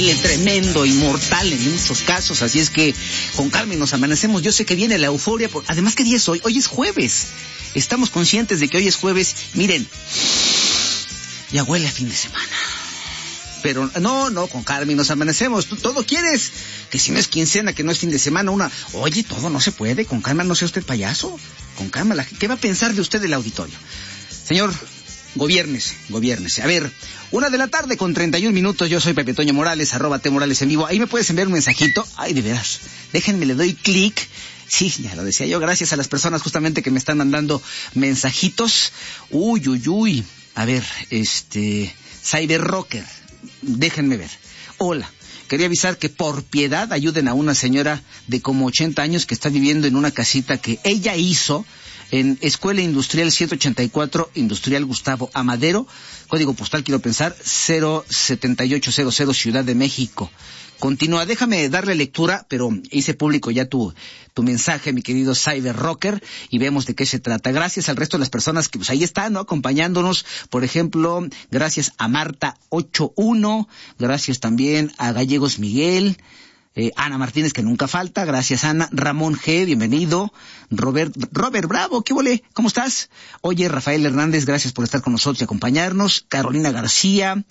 terrible, tremendo, inmortal en muchos casos, así es que con calma y nos amanecemos. Yo sé que viene la euforia, además, ¿qué día es hoy? Hoy es jueves, estamos conscientes de que hoy es jueves. Miren, ya huele a fin de semana. Pero no, con calma y nos amanecemos. ¿Tú todo quieres? Que si no es quincena, que no es fin de semana, Oye, todo no se puede, con calma, no sea usted payaso. Con calma, ¿qué va a pensar de usted el auditorio? Señor, gobiérnese. A ver, 1:31 p.m, yo soy Pepe Toño Morales, @T_Morales en vivo. Ahí me puedes enviar un mensajito. Ay, de veras, déjenme, le doy clic. Sí, ya lo decía yo, gracias a las personas justamente que me están mandando mensajitos. Uy. A ver, Cyber Rocker. Déjenme ver. Hola, quería avisar que por piedad ayuden a una señora de como 80 años que está viviendo en una casita que ella hizo en Escuela Industrial 184, Industrial Gustavo Amadero, código postal, quiero pensar, 07800, Ciudad de México. Continúa, déjame darle lectura, pero hice público ya tu mensaje, mi querido Cyber Rocker, y vemos de qué se trata. Gracias al resto de las personas que pues ahí están, ¿no?, acompañándonos. Por ejemplo, gracias a Marta 81, gracias también a Gallegos Miguel, Ana Martínez, que nunca falta, gracias Ana. Ramón G, bienvenido. Robert Bravo, ¿qué volé? ¿Cómo estás? Oye, Rafael Hernández, gracias por estar con nosotros y acompañarnos. Carolina García,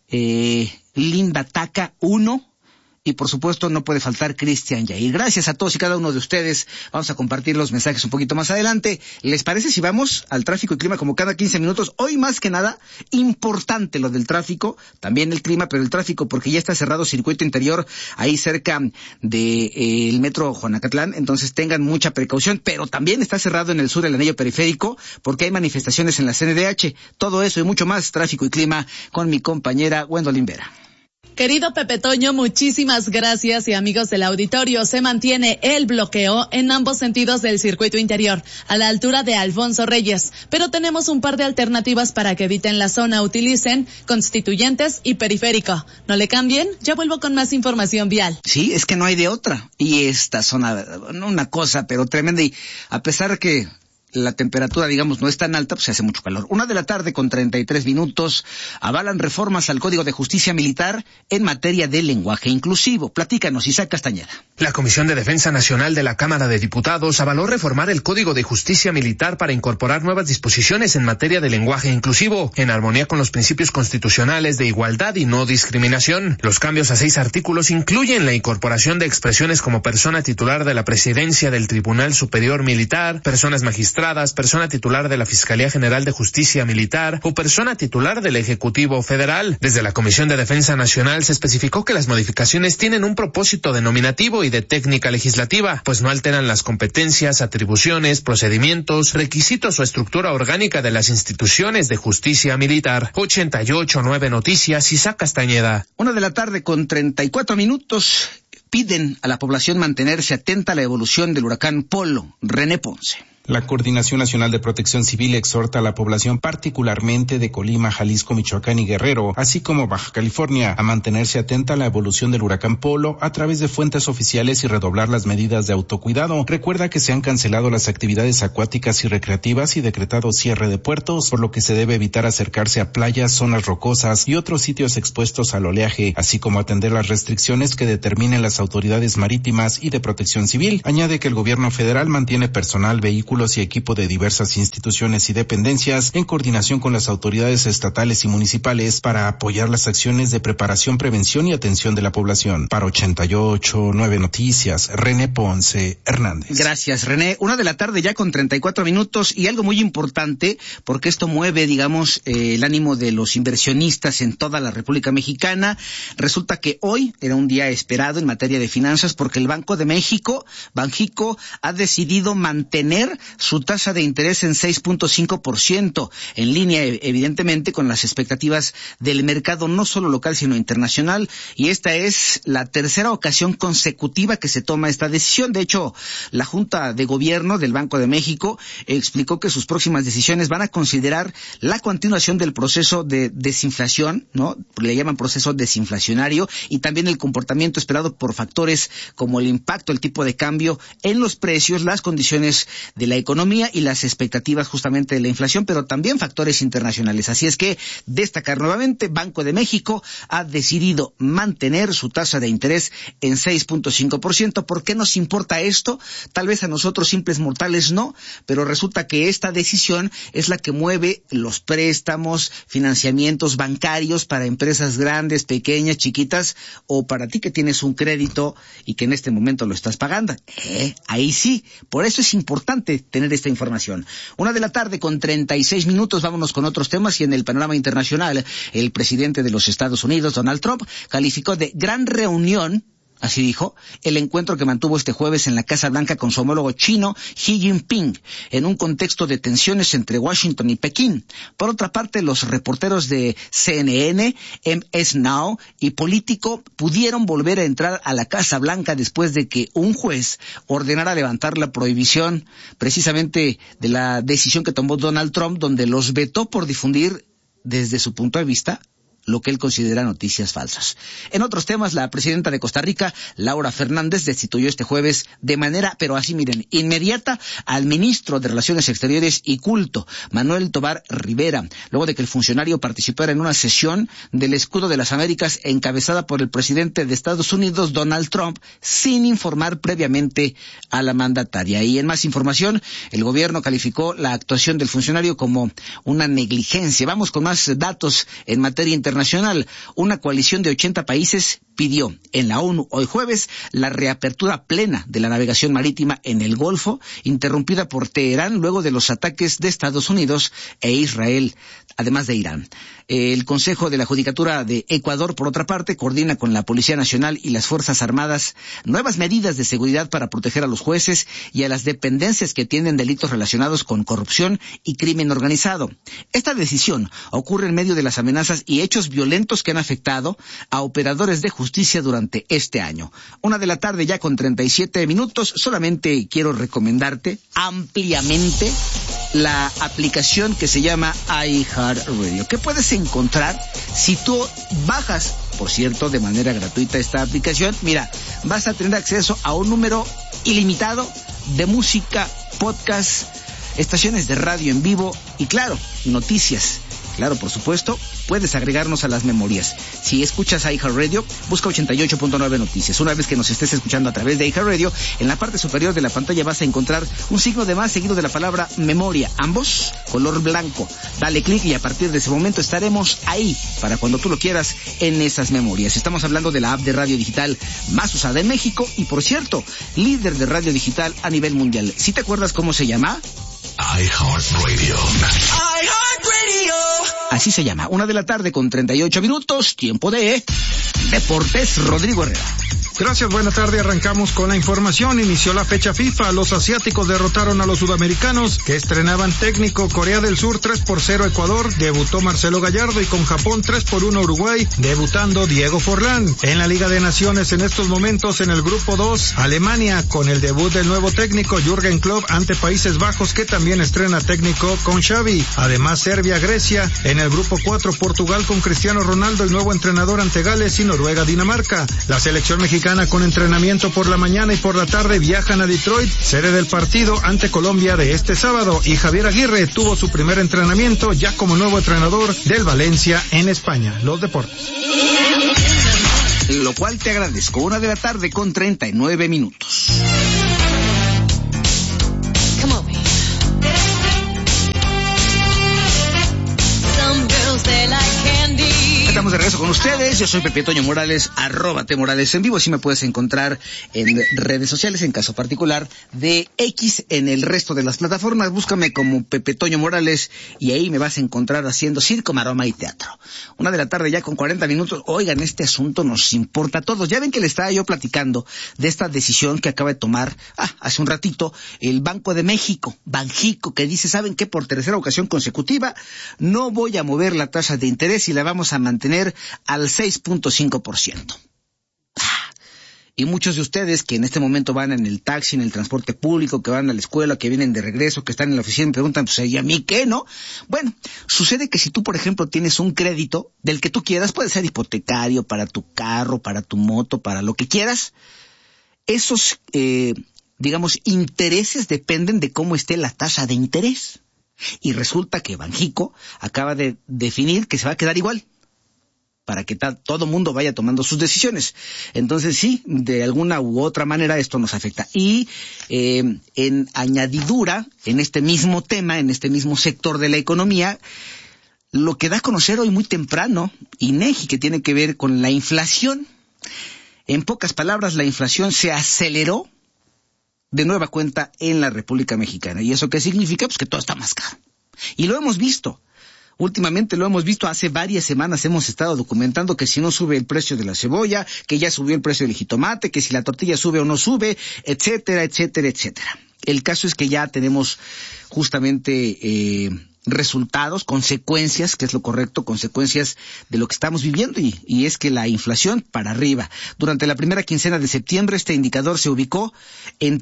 Linda Taca 1. Y por supuesto no puede faltar Cristian Yair. Gracias a todos y cada uno de ustedes. Vamos a compartir los mensajes un poquito más adelante. ¿Les parece si vamos al tráfico y clima como cada 15 minutos? Hoy más que nada, importante lo del tráfico, también el clima, pero el tráfico porque ya está cerrado circuito interior ahí cerca del metro Juanacatlán. Entonces tengan mucha precaución, pero también está cerrado en el sur el anillo periférico porque hay manifestaciones en la CNDH. Todo eso y mucho más, tráfico y clima con mi compañera Gwendolyn Vera. Querido Pepe Toño, muchísimas gracias, y amigos del auditorio, se mantiene el bloqueo en ambos sentidos del circuito interior, a la altura de Alfonso Reyes, pero tenemos un par de alternativas para que eviten la zona. Utilicen Constituyentes y Periférico. No le cambien, ya vuelvo con más información vial. Sí, es que no hay de otra, y esta zona, una cosa, pero tremenda, y a pesar que la temperatura, digamos, no es tan alta, pues se hace mucho calor. 1:33 p.m, avalan reformas al Código de Justicia Militar en materia de lenguaje inclusivo. Platícanos, Isaac Castañeda. La Comisión de Defensa Nacional de la Cámara de Diputados avaló reformar el Código de Justicia Militar para incorporar nuevas disposiciones en materia de lenguaje inclusivo, en armonía con los principios constitucionales de igualdad y no discriminación. Los cambios a 6 artículos incluyen la incorporación de expresiones como persona titular de la Presidencia del Tribunal Superior Militar, personas magistradas, persona titular de la Fiscalía General de Justicia Militar o persona titular del Ejecutivo Federal. Desde la Comisión de Defensa Nacional se especificó que las modificaciones tienen un propósito denominativo y de técnica legislativa, pues no alteran las competencias, atribuciones, procedimientos, requisitos o estructura orgánica de las instituciones de justicia militar. 88.9 Noticias, Isaac Castañeda. 1:34 p.m. Piden a la población mantenerse atenta a la evolución del huracán Polo. René Ponce. La Coordinación Nacional de Protección Civil exhorta a la población, particularmente de Colima, Jalisco, Michoacán y Guerrero, así como Baja California, a mantenerse atenta a la evolución del huracán Polo a través de fuentes oficiales y redoblar las medidas de autocuidado. Recuerda que se han cancelado las actividades acuáticas y recreativas y decretado cierre de puertos, por lo que se debe evitar acercarse a playas, zonas rocosas y otros sitios expuestos al oleaje, así como atender las restricciones que determinen las autoridades marítimas y de protección civil. Añade que el gobierno federal mantiene personal, vehículos y equipo de diversas instituciones y dependencias en coordinación con las autoridades estatales y municipales para apoyar las acciones de preparación, prevención y atención de la población. Para 88.9 Noticias, René Ponce Hernández. Gracias, René. 1:34 p.m. y algo muy importante, porque esto mueve, digamos, el ánimo de los inversionistas en toda la República Mexicana. Resulta que hoy era un día esperado en materia de finanzas porque el Banco de México, Banjico, ha decidido mantener su tasa de interés en 6.5%, en línea evidentemente con las expectativas del mercado no solo local sino internacional, y esta es la tercera ocasión consecutiva que se toma esta decisión. De hecho, la Junta de Gobierno del Banco de México explicó que sus próximas decisiones van a considerar la continuación del proceso de desinflación, ¿no? Le llaman proceso desinflacionario, y también el comportamiento esperado por factores como el impacto, el tipo de cambio en los precios, las condiciones de la economía y las expectativas justamente de la inflación, pero también factores internacionales. Así es que destacar nuevamente, Banco de México ha decidido mantener su tasa de interés en 6.5%. ¿Por qué nos importa esto? Tal vez a nosotros simples mortales no, pero resulta que esta decisión es la que mueve los préstamos, financiamientos bancarios para empresas grandes, pequeñas, chiquitas, o para ti que tienes un crédito y que en este momento lo estás pagando. Ahí sí, por eso es importante tener esta información. 1:36 p.m, vámonos con otros temas, y en el panorama internacional, el presidente de los Estados Unidos, Donald Trump, calificó de gran reunión, así dijo, el encuentro que mantuvo este jueves en la Casa Blanca con su homólogo chino, Xi Jinping, en un contexto de tensiones entre Washington y Pekín. Por otra parte, los reporteros de CNN, MS Now y Político pudieron volver a entrar a la Casa Blanca después de que un juez ordenara levantar la prohibición precisamente de la decisión que tomó Donald Trump, donde los vetó por difundir desde su punto de vista lo que él considera noticias falsas. En otros temas, la presidenta de Costa Rica, Laura Fernández, destituyó este jueves de manera, pero así miren, inmediata, al ministro de Relaciones Exteriores y Culto, Manuel Tovar Rivera, luego de que el funcionario participara en una sesión del Escudo de las Américas encabezada por el presidente de Estados Unidos, Donald Trump, sin informar previamente a la mandataria. Y en más información, el gobierno calificó la actuación del funcionario como una negligencia. Vamos con más datos en materia internacional. Una coalición de 80 países pidió en la ONU hoy jueves la reapertura plena de la navegación marítima en el Golfo, interrumpida por Teherán luego de los ataques de Estados Unidos e Israel, además de Irán. El Consejo de la Judicatura de Ecuador, por otra parte, coordina con la Policía Nacional y las Fuerzas Armadas nuevas medidas de seguridad para proteger a los jueces y a las dependencias que tienen delitos relacionados con corrupción y crimen organizado. Esta decisión ocurre en medio de las amenazas y hechos violentos que han afectado a operadores de justicia durante este año. 1:37 p.m, solamente quiero recomendarte ampliamente la aplicación que se llama iHeartRadio, que puedes encontrar si tú bajas, por cierto, de manera gratuita esta aplicación. Mira, vas a tener acceso a un número ilimitado de música, podcast, estaciones de radio en vivo y claro, noticias. Claro, por supuesto, puedes agregarnos a las memorias. Si escuchas iHeartRadio, busca 88.9 Noticias. Una vez que nos estés escuchando a través de iHeartRadio, en la parte superior de la pantalla vas a encontrar un signo de más seguido de la palabra memoria, ambos color blanco. Dale clic y a partir de ese momento estaremos ahí para cuando tú lo quieras en esas memorias. Estamos hablando de la app de radio digital más usada en México y, por cierto, líder de radio digital a nivel mundial. ¿Sí te acuerdas cómo se llama? iHeartRadio. Así se llama. 1:38 p.m, tiempo de Deportes. Rodrigo Herrera. Gracias, buena tarde. Arrancamos con la información. Inició la fecha FIFA. Los asiáticos derrotaron a los sudamericanos, que estrenaban técnico. Corea del Sur 3-0 Ecuador. Debutó Marcelo Gallardo, y con Japón 3-1 Uruguay, debutando Diego Forlán. En la Liga de Naciones, en estos momentos, en el grupo 2, Alemania, con el debut del nuevo técnico Jürgen Klopp ante Países Bajos, que también estrena técnico con Xavi. Además, Serbia, Grecia. En el grupo 4, Portugal con Cristiano Ronaldo, el nuevo entrenador ante Gales, y Noruega, Dinamarca. La selección mexicana, con entrenamiento por la mañana y por la tarde, viajan a Detroit, sede del partido ante Colombia de este sábado, y Javier Aguirre tuvo su primer entrenamiento ya como nuevo entrenador del Valencia en España. Los deportes. Lo cual te agradezco. 1:39 p.m. Come on. Some girls they like candy. Estamos de regreso con ustedes. Yo soy Pepe Toño Morales, @T_Morales en vivo. Así me puedes encontrar en redes sociales, en caso particular de X. En el resto de las plataformas, búscame como Pepe Toño Morales y ahí me vas a encontrar haciendo circo, maroma y teatro. 1:00 ya con 40 minutos. Oigan, este asunto nos importa a todos. Ya ven que le estaba yo platicando de esta decisión que acaba de tomar hace un ratito el Banco de México, Banjico, que dice, ¿saben qué? Por tercera ocasión consecutiva no voy a mover la tasa de interés y la vamos a mantener al 6.5%. Y muchos de ustedes que en este momento van en el taxi, en el transporte público, que van a la escuela, que vienen de regreso, que están en la oficina, me preguntan, pues, ¿y a mí qué, no? Bueno, sucede que si tú, por ejemplo, tienes un crédito del que tú quieras, puede ser hipotecario, para tu carro, para tu moto, para lo que quieras, esos intereses dependen de cómo esté la tasa de interés. Y resulta que Banjico acaba de definir que se va a quedar igual, para que todo mundo vaya tomando sus decisiones. Entonces sí, de alguna u otra manera esto nos afecta. Y en añadidura, en este mismo tema, en este mismo sector de la economía, lo que da a conocer hoy muy temprano INEGI, que tiene que ver con la inflación. En pocas palabras, la inflación se aceleró de nueva cuenta en la República Mexicana. ¿Y eso qué significa? Pues que todo está más caro. Y lo hemos visto. Últimamente lo hemos visto, hace varias semanas hemos estado documentando que si no sube el precio de la cebolla, que ya subió el precio del jitomate, que si la tortilla sube o no sube, etcétera, etcétera, etcétera. El caso es que ya tenemos justamente resultados, consecuencias, que es lo correcto, consecuencias de lo que estamos viviendo, y es que la inflación para arriba. Durante la primera quincena de septiembre este indicador se ubicó en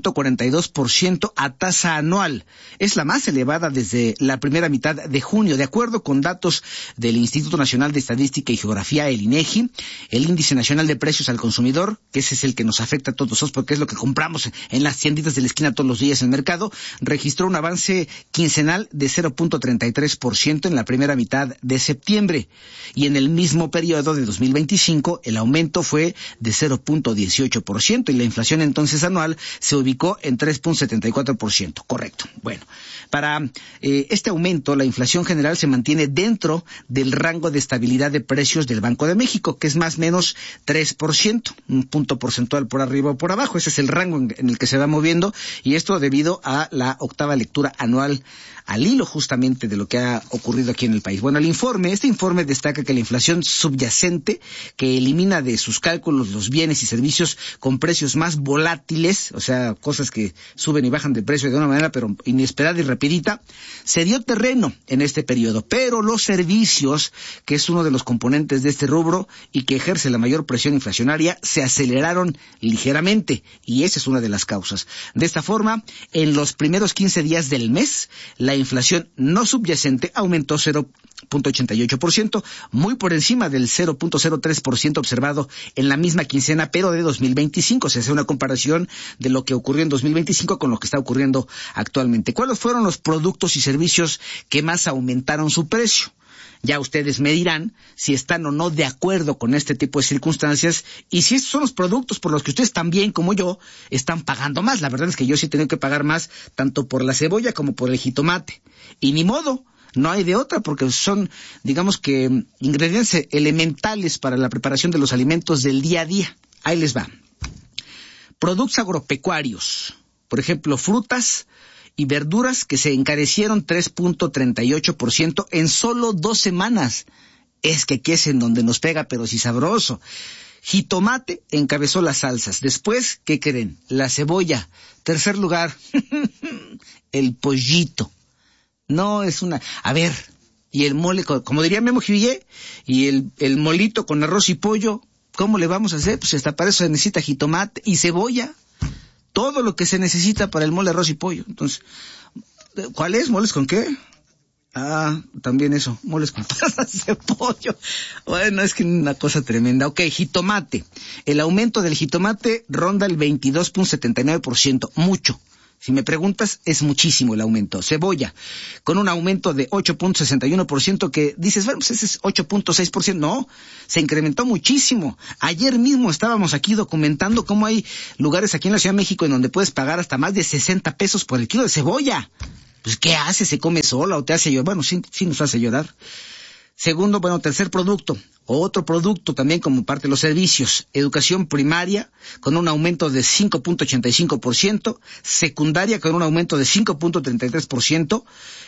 3.42% a tasa anual. Es la más elevada desde la primera mitad de junio. De acuerdo con datos del Instituto Nacional de Estadística y Geografía, el INEGI, el Índice Nacional de Precios al Consumidor, que ese es el que nos afecta a todos nosotros porque es lo que compramos en las tienditas de la esquina todos los días en el mercado, registró un avance quincenal de 0.33% en la primera mitad de septiembre, y en el mismo periodo de 2025 el aumento fue de 0.18%, y la inflación entonces anual se ubicó en 3.74%. Correcto. Bueno, para este aumento, la inflación general se mantiene dentro del rango de estabilidad de precios del Banco de México, que es más o menos 3%, un punto porcentual por arriba o por abajo. Ese es el rango en el que se va moviendo, y esto debido a la octava lectura anual al hilo justamente de lo que ha ocurrido aquí en el país. Bueno, este informe destaca que la inflación subyacente, que elimina de sus cálculos los bienes y servicios con precios más volátiles, o sea, cosas que suben y bajan de precio de una manera pero inesperada y rapidita, se dio terreno en este periodo. Pero los servicios, que es uno de los componentes de este rubro y que ejerce la mayor presión inflacionaria, se aceleraron ligeramente, y esa es una de las causas. De esta forma, en los primeros 15 días del mes, la inflación no subyacente aumentó 0.88%, muy por encima del 0.03% observado en la misma quincena, pero de 2025. Se hace una comparación de lo que ocurrió en 2025 con lo que está ocurriendo actualmente. ¿Cuáles fueron los productos y servicios que más aumentaron su precio? Ya ustedes me dirán si están o no de acuerdo con este tipo de circunstancias y si estos son los productos por los que ustedes también, como yo, están pagando más. La verdad es que yo sí he tenido que pagar más tanto por la cebolla como por el jitomate. Y ni modo, no hay de otra, porque son, digamos que, ingredientes elementales para la preparación de los alimentos del día a día. Ahí les va. Productos agropecuarios, por ejemplo, frutas y verduras que se encarecieron 3.38% en solo 2 semanas. Es que aquí es en donde nos pega, pero sí sabroso. Jitomate encabezó las salsas. Después, ¿qué creen? La cebolla. Tercer lugar, el pollito. No, es una... A ver, y el mole, como diría Memo Jivillé, y el molito con arroz y pollo, ¿cómo le vamos a hacer? Pues hasta para eso se necesita jitomate y cebolla. Todo lo que se necesita para el mole, arroz y pollo. Entonces, ¿cuál es? ¿Moles con qué? Ah, también eso, moles con pasas de pollo. Bueno, es que una cosa tremenda. Ok, jitomate. El aumento del jitomate ronda el 22.79%, mucho. Si me preguntas, es muchísimo el aumento. Cebolla, con un aumento de 8.61%, que dices, bueno, pues ese es 8.6%. No, se incrementó muchísimo. Ayer mismo estábamos aquí documentando cómo hay lugares aquí en la Ciudad de México en donde puedes pagar hasta más de 60 pesos por el kilo de cebolla. Pues, ¿qué hace? ¿Se come sola o te hace llorar? Bueno, sí nos hace llorar. Segundo, tercer producto, otro producto también como parte de los servicios, educación primaria con un aumento de 5.85%, secundaria con un aumento de 5.33%,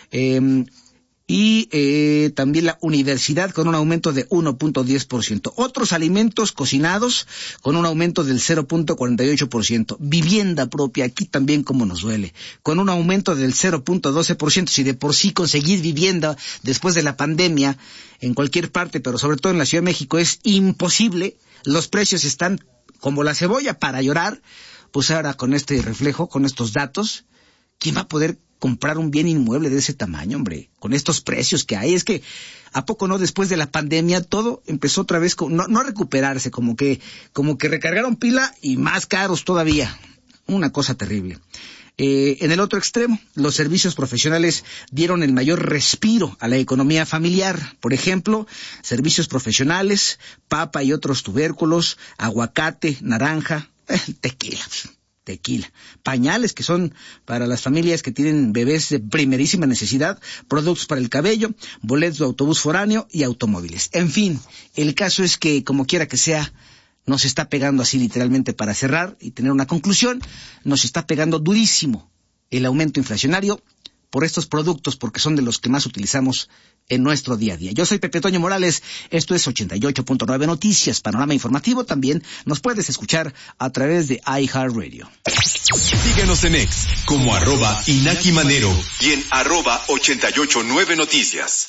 y también la universidad con un aumento de 1.10%. Otros alimentos cocinados con un aumento del 0.48%. Vivienda propia, aquí también como nos duele, con un aumento del 0.12%. Si de por sí conseguir vivienda después de la pandemia en cualquier parte, pero sobre todo en la Ciudad de México, es imposible, los precios están como la cebolla para llorar. Pues ahora con este reflejo, con estos datos, ¿quién va a poder comprar un bien inmueble de ese tamaño, hombre? Con estos precios que hay, es que, ¿a poco no? Después de la pandemia todo empezó otra vez, no a recuperarse, como que recargaron pila y más caros todavía. Una cosa terrible. En el otro extremo, los servicios profesionales dieron el mayor respiro a la economía familiar. Por ejemplo, servicios profesionales, papa y otros tubérculos, aguacate, naranja, tequila, pañales que son para las familias que tienen bebés de primerísima necesidad, productos para el cabello, boletos de autobús foráneo y automóviles. En fin, el caso es que, como quiera que sea, nos está pegando así literalmente para cerrar y tener una conclusión, nos está pegando durísimo el aumento inflacionario por estos productos, porque son de los que más utilizamos en nuestro día a día. Yo soy Pepe Toño Morales, esto es 88.9 Noticias, panorama informativo. También nos puedes escuchar a través de iHeartRadio. Síguenos en X como @Inaki Manero y en @889 Noticias.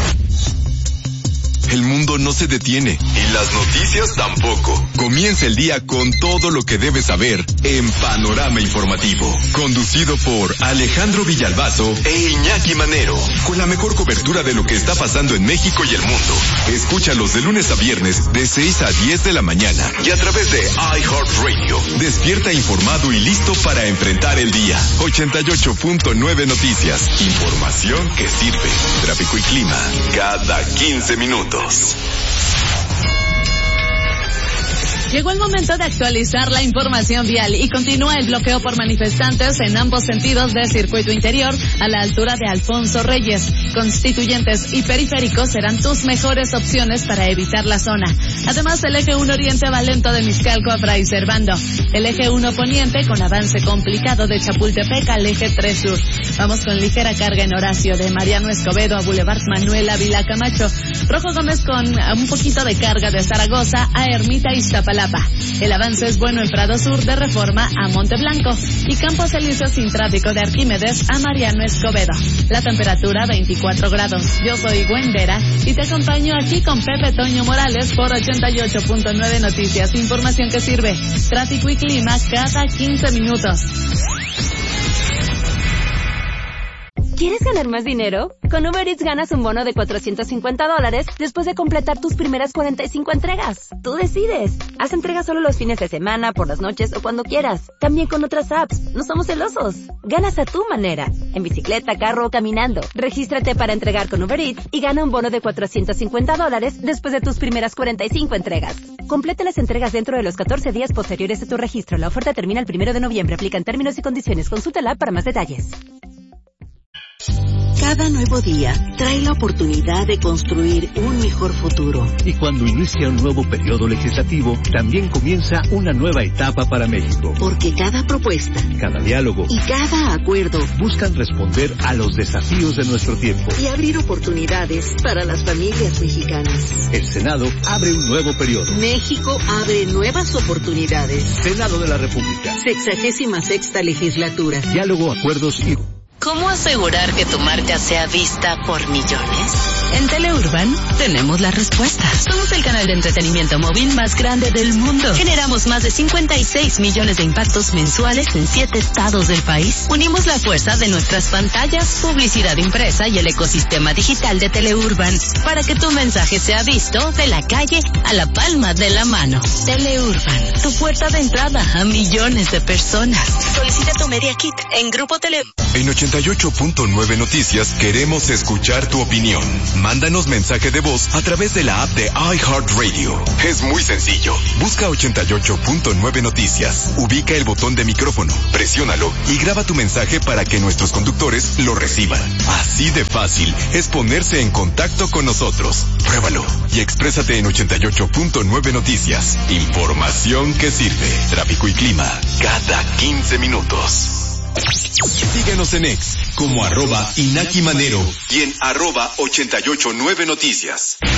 El mundo no se detiene y las noticias tampoco. Comienza el día con todo lo que debes saber en Panorama Informativo. Conducido por Alejandro Villalbazo e Iñaki Manero. Con la mejor cobertura de lo que está pasando en México y el mundo. Escúchalos de lunes a viernes de 6 a 10 de la mañana. Y a través de iHeartRadio. Despierta informado y listo para enfrentar el día. 88.9 Noticias. Información que sirve. Tráfico y clima. Cada 15 minutos. Llegó el momento de actualizar la información vial y continúa el bloqueo por manifestantes en ambos sentidos del circuito interior a la altura de Alfonso Reyes. Constituyentes y periféricos serán tus mejores opciones para evitar la zona. Además, el eje 1 Oriente va lento de Mixcalco a Fray Servando. El eje 1 Poniente con avance complicado de Chapultepec al eje 3 Sur. Vamos con ligera carga en Horacio de Mariano Escobedo a Boulevard Manuel Ávila Camacho. Rojo Gómez con un poquito de carga de Zaragoza a Ermita Iztapalapa. El avance es bueno en Prado Sur de Reforma a Monteblanco y Campos Elíseos sin tráfico de Arquímedes a Mariano Escobedo. La temperatura 24 grados. Yo soy Gwendera y te acompaño aquí con Pepe Toño Morales por 88.9 Noticias. Información que sirve. Tráfico y clima cada 15 minutos. ¿Quieres ganar más dinero? Con Uber Eats ganas un bono de $450 después de completar tus primeras 45 entregas. Tú decides. Haz entregas solo los fines de semana, por las noches o cuando quieras. También con otras apps. No somos celosos. Ganas a tu manera. En bicicleta, carro o caminando. Regístrate para entregar con Uber Eats y gana un bono de $450 después de tus primeras 45 entregas. Completa las entregas dentro de los 14 días posteriores a tu registro. La oferta termina el 1 de noviembre. Aplican términos y condiciones. Consúltala para más detalles. Cada nuevo día trae la oportunidad de construir un mejor futuro. Y cuando inicia un nuevo periodo legislativo, también comienza una nueva etapa para México. Porque cada propuesta, cada diálogo y cada acuerdo buscan responder a los desafíos de nuestro tiempo y abrir oportunidades para las familias mexicanas. El Senado abre un nuevo periodo. México abre nuevas oportunidades. Senado de la República. 66ª legislatura. Diálogo, acuerdos y... ¿Cómo asegurar que tu marca sea vista por millones? En Teleurban tenemos la respuesta. Somos el canal de entretenimiento móvil más grande del mundo. Generamos más de 56 millones de impactos mensuales en 7 estados del país. Unimos la fuerza de nuestras pantallas, publicidad impresa y el ecosistema digital de Teleurban para que tu mensaje sea visto de la calle a la palma de la mano. Teleurban, tu puerta de entrada a millones de personas. Solicita tu Media Kit en Grupo Tele. En 88.9 Noticias queremos escuchar tu opinión. Mándanos mensaje de voz a través de la app de iHeartRadio. Es muy sencillo. Busca 88.9 Noticias. Ubica el botón de micrófono, presiónalo y graba tu mensaje para que nuestros conductores lo reciban. Así de fácil es ponerse en contacto con nosotros. Pruébalo y exprésate en 88.9 Noticias. Información que sirve. Tráfico y clima cada 15 minutos. Síguenos en X como @Inaki Manero y en @889 Noticias.